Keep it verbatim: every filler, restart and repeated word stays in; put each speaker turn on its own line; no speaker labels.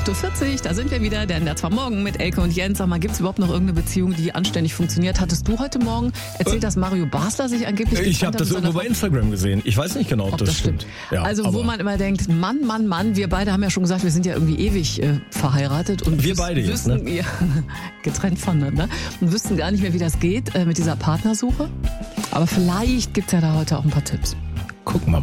acht Uhr vierzig, da sind wir wieder, der N D R zwei Morgen mit Elke und Jens. Sag mal, gibt es überhaupt noch irgendeine Beziehung, die anständig funktioniert? Hattest du heute Morgen erzählt, dass Mario Basler sich angeblich
Ich habe das irgendwo bei Instagram gesehen. Ich weiß nicht genau, ob, ob das, das stimmt. stimmt.
Ja, also wo man immer denkt, Mann, Mann, Mann, wir beide haben ja schon gesagt, wir sind ja irgendwie ewig äh, verheiratet. Und
wir beide jetzt,
wüssten,
ne?
Ja, getrennt voneinander. Und wüssten gar nicht mehr, wie das geht äh, mit dieser Partnersuche. Aber vielleicht gibt es ja da heute auch ein paar Tipps.
Gucken wir mal.